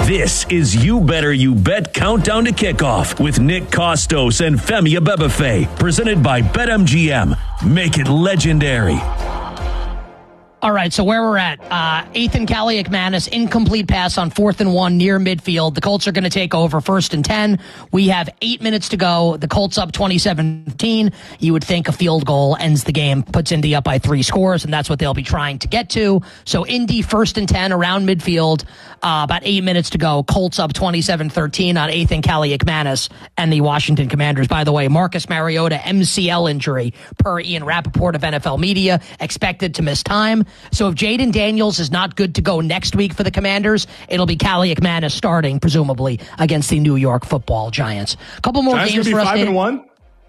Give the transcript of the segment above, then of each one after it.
This is You Better You Bet Countdown to Kickoff with Nick Costos and Femi Abebefe, presented by BetMGM. Make it legendary. All right, so where we're at, Ethan Kaliakmanis, incomplete pass on 4th and 1 near midfield. The Colts are going to take over 1st and 10. We have 8 minutes to go. The Colts up 27-15. You would think a field goal ends the game, puts Indy up by 3 scores, and that's what they'll be trying to get to. So Indy 1st and 10 around midfield, about 8 minutes to go. Colts up 27-13 on Ethan Kaliakmanis and the Washington Commanders. By the way, Marcus Mariota, MCL injury, per Ian Rappaport of NFL Media, expected to miss time. So if Jaden Daniels is not good to go next week for the Commanders, it'll be Kaliakmanis starting, presumably, against the New York Football Giants. A couple more Giants games for us. 5-1?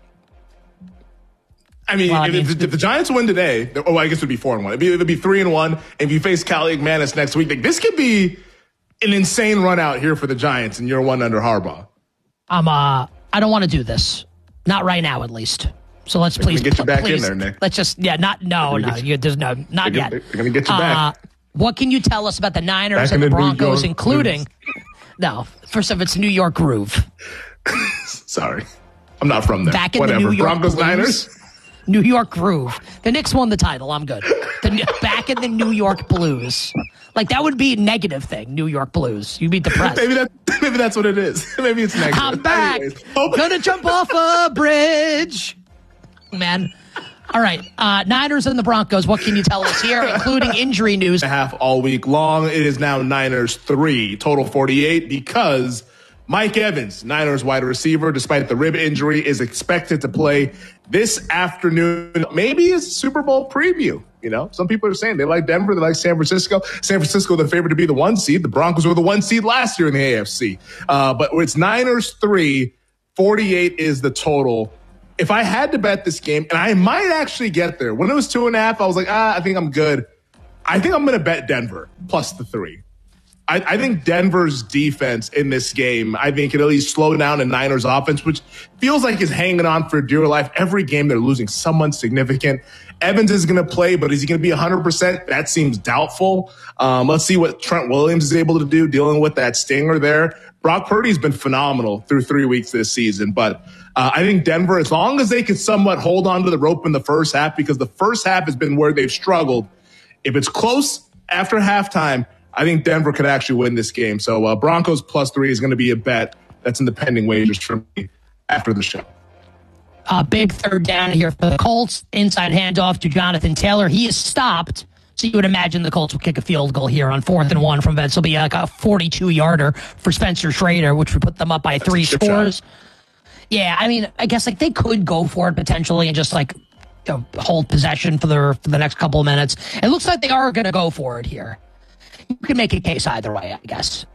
I mean, if the Giants win today, I guess it would be 4-1. It'd be 3-1. If you face Kaliakmanis next week, this could be an insane run out here for the Giants, and you're one under Harbaugh. I don't want to do this. Not right now, at least. So let's please get you back in there, Nick. Let's just not yet. They're going to get you back. What can you tell us about the Niners and the Broncos, including? No, first off, it's New York Groove. Sorry, I'm not from there. Back in the New York Broncos, Blues, Niners. New York Groove. The Knicks won the title. I'm good. Back in the New York Blues. Like, that would be a negative thing, New York Blues. You'd be depressed. Maybe that's what it is. Maybe it's negative. I'm back. Gonna jump off a bridge. Man. All right. Niners and the Broncos. What can you tell us here, including injury news? Half all week long. It is now Niners 3, total 48, because Mike Evans, Niners wide receiver, despite the rib injury, is expected to play this afternoon. Maybe a Super Bowl preview. You know, some people are saying they like Denver, they like San Francisco. San Francisco, the favorite to be the 1 seed. The Broncos were the 1 seed last year in the AFC. But it's Niners 3, 48 is the total. If I had to bet this game, and I might actually get there. When it was 2.5, I was like, I think I'm good. I think I'm going to bet Denver plus the 3. I think Denver's defense in this game, I think, can at least slow down the Niners offense, which feels like is hanging on for dear life. Every game they're losing someone significant. Evans is going to play, but is he going to be 100%? That seems doubtful. Let's see what Trent Williams is able to do dealing with that stinger there. Brock Purdy's been phenomenal through 3 weeks this season, but I think Denver, as long as they can somewhat hold on to the rope in the first half, because the first half has been where they've struggled. If it's close after halftime, I think Denver could actually win this game. So Broncos plus 3 is going to be a bet that's in the pending wagers for me after the show. Big third down here for the Colts. Inside handoff to Jonathan Taylor. He is stopped. So you would imagine the Colts will kick a field goal here on 4th and 1 from Vets. It'll be like a 42-yarder for Spencer Schrader, which would put them up by 3 scores. Yeah, I mean, I guess like they could go for it potentially and just hold possession for the next couple of minutes. It looks like they are going to go for it here. You can make a case either way, I guess.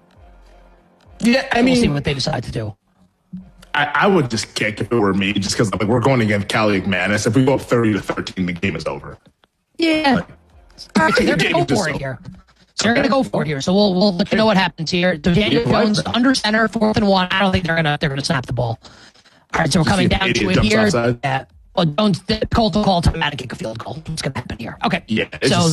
Yeah, I mean, we'll see what they decide to do. I would just kick if it were me, just because we're going against Kaliakmanis. If we go up 30-13, the game is over. Yeah, all right, so they're going to go for it here. They're going to go for it here. So we'll let you know what happens here. Daniel Jones under center, 4th and 1. I don't think they're going to snap the ball. All right, so we're coming down to it here. Yeah. Well, the Colts will call time out and kick a field goal. What's going to happen here? Okay. Yeah.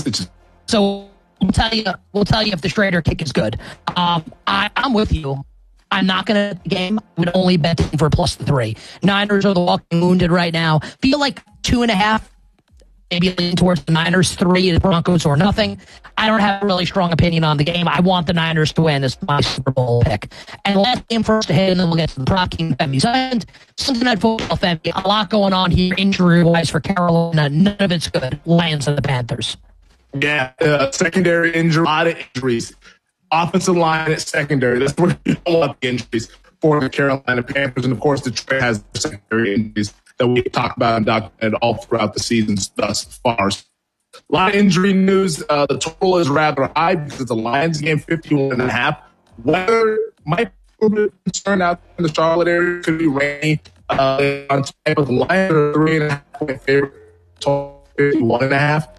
So we'll tell you if the Schrader kick is good. I'm with you. I'm not going to the game. I would only bet for plus the 3. Niners are the walking wounded right now. Feel like 2.5, maybe leaning towards the Niners, 3, the Broncos or nothing. I don't have a really strong opinion on the game. I want the Niners to win. It's my Super Bowl pick. And last game first ahead, and then we'll get to the Prop King Femi's end. Sunday Night Football, Femi. A lot going on here injury-wise for Carolina. None of it's good. Lions and the Panthers. Yeah, secondary injury, a lot of injuries. Offensive line at secondary. That's where you don't want the injuries for the Carolina Panthers. And, of course, Detroit has the secondary injuries that we talked about and documented all throughout the seasons thus far. A lot of injury news. The total is rather high because it's a Lions game, 51.5. Weather might be a little bit concerned out in the Charlotte area. Could be rainy on type of the Lions are 3.5 point favorite. Total 51.5.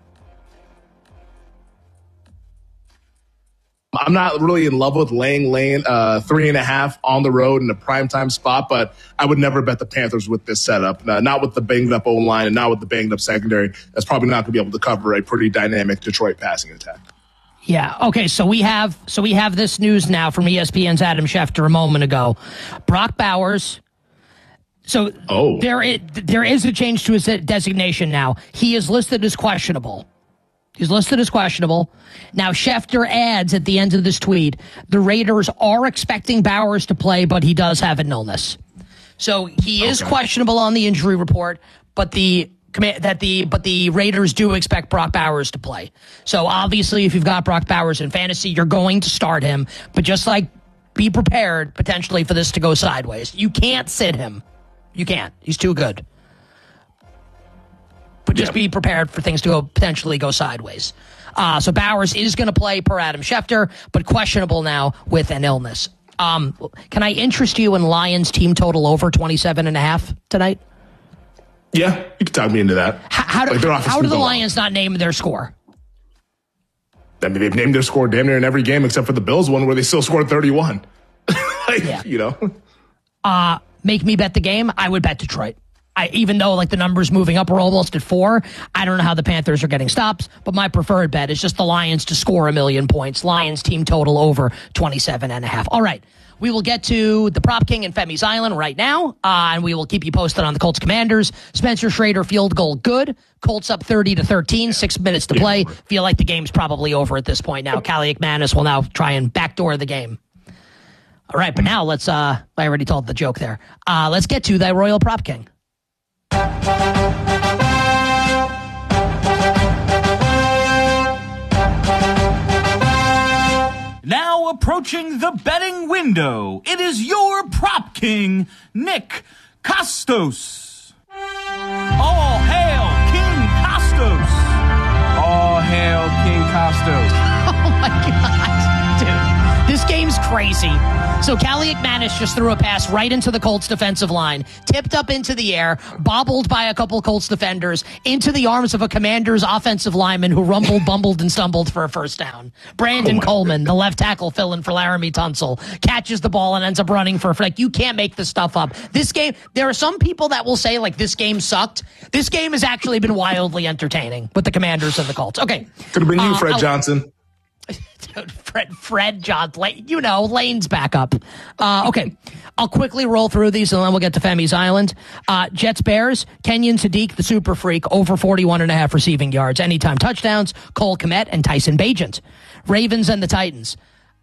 I'm not really in love with laying 3.5 on the road in a primetime spot, but I would never bet the Panthers with this setup. Not with the banged up O-line and not with the banged up secondary. That's probably not going to be able to cover a pretty dynamic Detroit passing attack. Yeah. Okay. So we have this news now from ESPN's Adam Schefter a moment ago. Brock Bowers. So there is a change to his designation now. He is listed as questionable. He's listed as questionable. Now Schefter adds at the end of this tweet, the Raiders are expecting Bowers to play, but he does have an illness. So he is questionable on the injury report, but the Raiders do expect Brock Bowers to play. So obviously, if you've got Brock Bowers in fantasy, you're going to start him. But just like, be prepared potentially for this to go sideways. You can't sit him. You can't. He's too good. But just be prepared for things to potentially go sideways. So Bowers is going to play per Adam Schefter, but questionable now with an illness. Can I interest you in Lions team total over 27.5 tonight? Yeah, you can talk me into that. How do the Lions not name their score? I mean, they've named their score damn near in every game except for the Bills one where they still scored 31. You know. Make me bet the game. I would bet Detroit. Even though like the numbers moving up, we're almost at 4. I don't know how the Panthers are getting stops, but my preferred bet is just the Lions to score 1 million points. Lions team total over 27.5. All right. We will get to the Prop King and Femi's Island right now, and we will keep you posted on the Colts Commanders. Spencer Schrader field goal good. Colts up 30-13, 6 minutes to play. Feel like the game's probably over at this point now. Callie McManus will now try and backdoor the game. All right, but now let's, I already told the joke there. Let's get to the Royal Prop King. Now approaching the betting window, it is your prop king, Nick Kostos. All hail King Kostos. All hail King Kostos. Oh my God, dude. This game's crazy. So Callie McManus just threw a pass right into the Colts defensive line, tipped up into the air, bobbled by a couple Colts defenders, into the arms of a Commanders offensive lineman who rumbled, bumbled, and stumbled for a first down. Brandon Coleman, the left tackle filling for Laramie Tunsil, catches the ball and ends up running for like, you can't make this stuff up. This game, there are some people that will say like this game sucked. This game has actually been wildly entertaining with the Commanders and the Colts. Okay. Could have been you, Fred Johnson. Dude, Fred Johnson, Lane's back up. Okay, I'll quickly roll through these and then we'll get to Femi's Island. Jets Bears, Kenyon Sadiq, the super freak, over 41.5 receiving yards, anytime touchdowns, Cole Kmet and Tyson Bagent. Ravens and the Titans.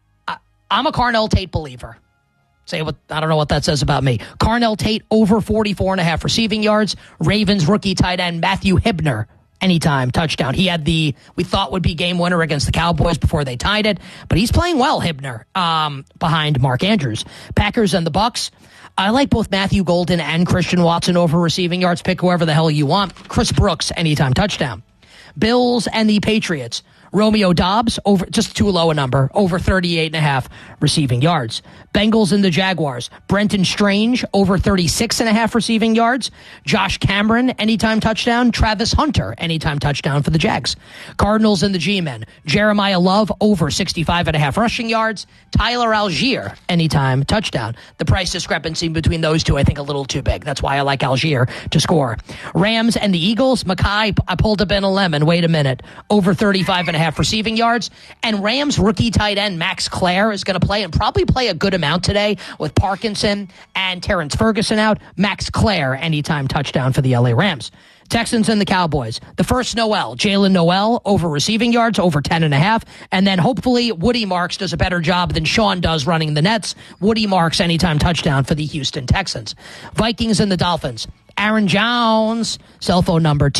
I'm a Carnell Tate believer. I don't know what that says about me. Carnell Tate, over 44.5 receiving yards. Ravens rookie tight end Matthew Hibner, anytime touchdown. He had we thought would be game winner against the Cowboys before they tied it, but he's playing well, Hibner, behind Mark Andrews. Packers and the Bucks. I like both Matthew Golden and Christian Watson over receiving yards. Pick whoever the hell you want. Chris Brooks, anytime touchdown. Bills and the Patriots. Romeo Dobbs, over just too low a number, over 38.5 receiving yards. Bengals and the Jaguars. Brenton Strange, over 36.5 receiving yards. Josh Cameron, anytime touchdown. Travis Hunter, anytime touchdown for the Jags. Cardinals and the G-Men. Jeremiah Love, over 65.5 rushing yards. Tyler Algier, anytime touchdown. The price discrepancy between those two, I think, a little too big. That's why I like Algier to score. Rams and the Eagles. Mackay, I pulled up in a lemon. Wait a minute. Over 35.5 receiving yards. And Rams rookie tight end Max Clare is going to play and probably play a good amount today with Parkinson and Terrence Ferguson out. Max Clare, anytime touchdown for the LA Rams. Texans and the Cowboys. The first Noel, Jalen Noel, over receiving yards, over 10.5. And then hopefully Woody Marks does a better job than Sean does running the Nets. Woody Marks, anytime touchdown for the Houston Texans. Vikings and the Dolphins. Aaron Jones, cell phone number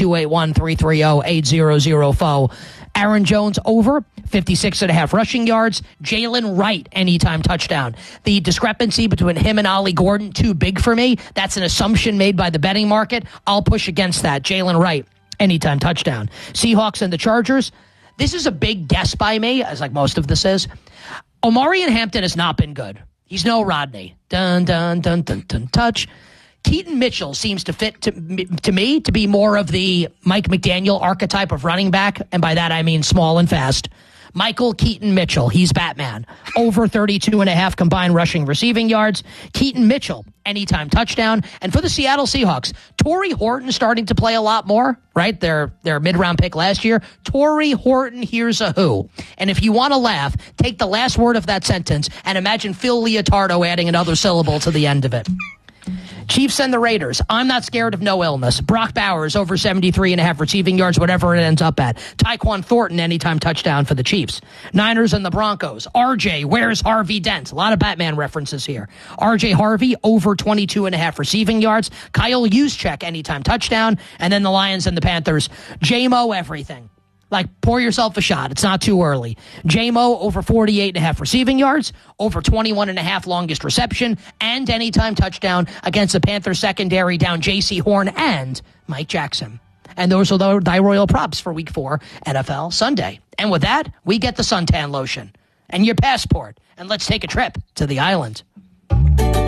281-330-8004. Aaron Jones over 56.5 rushing yards. Jalen Wright, anytime touchdown. The discrepancy between him and Ollie Gordon, too big for me. That's an assumption made by the betting market. I'll push against that. Jalen Wright, anytime touchdown. Seahawks and the Chargers. This is a big guess by me, as like most of this is. Omarion Hampton has not been good. He's no Rodney. Dun, dun, dun, dun, dun, touch. Keaton Mitchell seems to fit to me to be more of the Mike McDaniel archetype of running back, and by that I mean small and fast. Michael Keaton Mitchell, he's Batman, over 32.5 combined rushing receiving yards. Keaton Mitchell, anytime touchdown. And for the Seattle Seahawks, Torrey Horton starting to play a lot more, right? Their mid-round pick last year. Torrey Horton, here's a who. And if you want to laugh, take the last word of that sentence and imagine Phil Leotardo adding another syllable to the end of it. Chiefs and the Raiders. I'm not scared of no illness. Brock Bowers over 73.5 receiving yards, whatever it ends up at. Tyquan Thornton, anytime touchdown for the Chiefs. Niners and the Broncos. RJ, where's Harvey Dent? A lot of Batman references here. RJ Harvey over 22.5 receiving yards. Kyle Juszczyk, anytime touchdown. And then the Lions and the Panthers. J-Mo, everything. Like, pour yourself a shot. It's not too early. J-Mo over 48.5 receiving yards, over 21.5 longest reception, and anytime touchdown against the Panthers secondary down J.C. Horn and Mike Jackson. And those are the Royal props for Week 4 NFL Sunday. And with that, we get the suntan lotion and your passport. And let's take a trip to the island.